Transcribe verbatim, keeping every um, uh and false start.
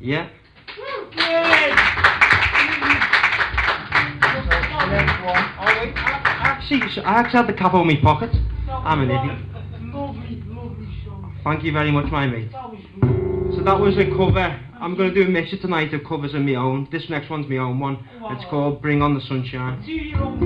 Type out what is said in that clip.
Yeah. Actually, I actually had the cap on my pocket. I'm an idiot. Lovely, lovely song. Thank you very much, my mate. So that was a cover. I'm going to do a mixture tonight of covers of my own. This next one's my own one. It's called Bring on the Sunshine. Do your own